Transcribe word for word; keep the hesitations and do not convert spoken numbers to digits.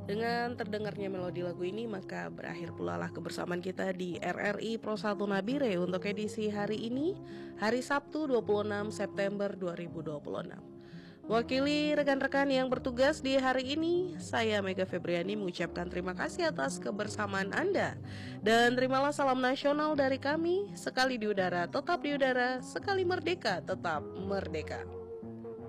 Dengan terdengarnya melodi lagu ini, maka berakhir pula lah kebersamaan kita di R R I Pro satu Nabire untuk edisi hari ini, hari Sabtu dua puluh enam September dua ribu dua puluh enam. Wakili rekan-rekan yang bertugas di hari ini, saya Mega Febriani mengucapkan terima kasih atas kebersamaan Anda. Dan terimalah salam nasional dari kami, sekali di udara tetap di udara, sekali merdeka tetap merdeka.